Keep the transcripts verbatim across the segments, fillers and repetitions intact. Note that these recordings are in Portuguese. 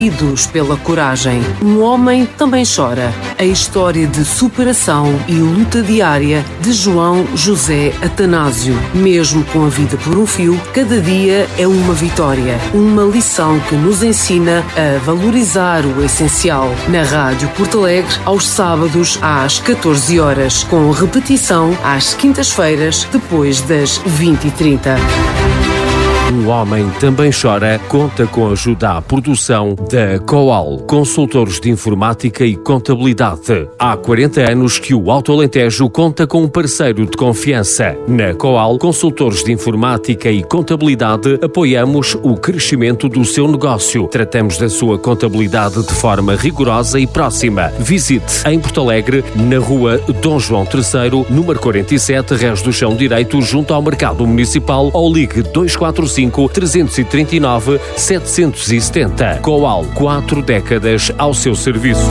Unidos pela coragem, um homem também chora. A história de superação e luta diária de João José Atanásio. Mesmo com a vida por um fio, cada dia é uma vitória. Uma lição que nos ensina a valorizar o essencial. Na Rádio Porto Alegre, aos sábados às catorze horas, com repetição às quintas-feiras, depois das vinte e trinta. Um homem também chora, conta com a ajuda à produção da Coal, consultores de informática e contabilidade. Há quarenta anos que o Alto Alentejo conta com um parceiro de confiança. Na Coal, consultores de informática e contabilidade, apoiamos o crescimento do seu negócio. Tratamos da sua contabilidade de forma rigorosa e próxima. Visite em Porto Alegre, na rua Dom João terceiro, número quarenta e sete, Rés do Chão Direito, junto ao Mercado Municipal, ou ligue dois quatro cinco, três três nove, sete sete zero. Coal, quatro décadas ao seu serviço.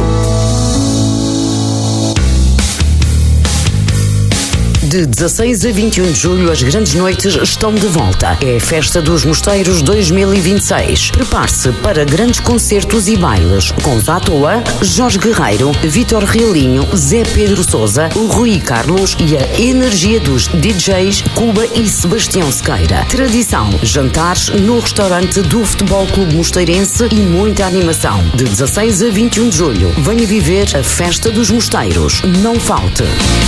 De dezasseis a vinte e um de julho, as grandes noites estão de volta. É a Festa dos Mosteiros dois mil e vinte e seis. Prepare-se para grandes concertos e bailes, com à toa Jorge Guerreiro, Vítor Realinho, Zé Pedro Sousa, o Rui Carlos e a energia dos D Js Cuba e Sebastião Sequeira. Tradição, jantares no restaurante do Futebol Clube Mosteirense e muita animação. De dezasseis a vinte e um de julho, venha viver a Festa dos Mosteiros. Não falte!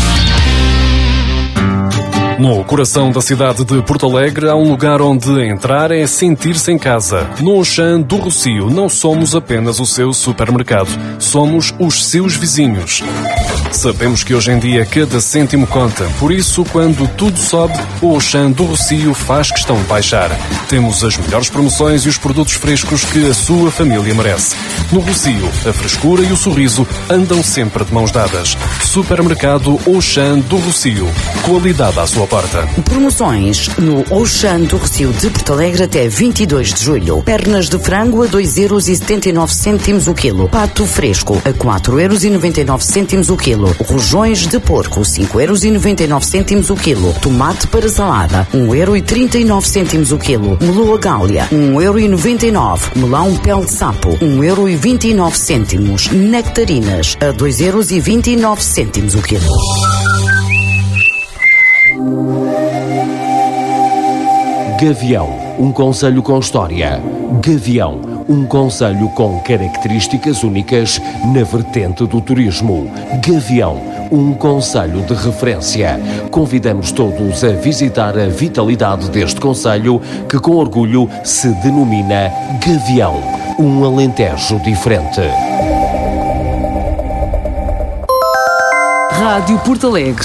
No coração da cidade de Porto Alegre há um lugar onde entrar é sentir-se em casa. No Auchan do Rossio não somos apenas o seu supermercado, somos os seus vizinhos. Sabemos que hoje em dia cada cêntimo conta, por isso quando tudo sobe, o Auchan do Rossio faz questão de baixar. Temos as melhores promoções e os produtos frescos que a sua família merece. No Rossio, a frescura e o sorriso andam sempre de mãos dadas. Supermercado Auchan do Rossio. Qualidade à sua porta. Promoções no Auchan do Rossio de Porto Alegre até vinte e dois de julho. Pernas de frango a dois euros e setenta e nove cêntimos o quilo. Pato fresco a quatro euros e noventa e nove cêntimos o quilo. Rojões de porco, cinco euros e noventa e nove cêntimos o quilo. Tomate para salada, um euro e trinta e nove cêntimos o quilo. Meloa gália, um euro e noventa e nove. Melão pele de sapo, um euro e vinte e nove cêntimos. Nectarinas, a dois euros e vinte e nove cêntimos o quilo. Gavião, um concelho com história. Gavião, um concelho com características únicas na vertente do turismo. Gavião, um concelho de referência. Convidamos todos a visitar a vitalidade deste concelho que com orgulho se denomina Gavião, um Alentejo diferente. Rádio Porto Alegre.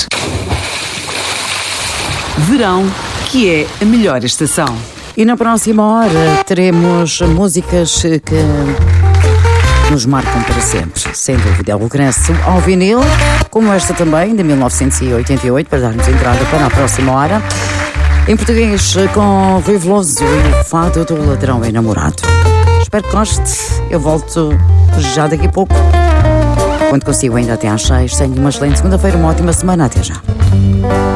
Verão, que é a melhor estação. E na próxima hora teremos músicas que nos marcam para sempre, sem dúvida. O regresso ao vinil, como esta também, de mil novecentos e oitenta e oito, para darmos entrada para a próxima hora. Em português, com Rui Veloso e o fado do ladrão enamorado. Espero que goste. Eu volto já daqui a pouco. Quando consigo, ainda até às seis. Tenho uma excelente segunda-feira, uma ótima semana. Até já.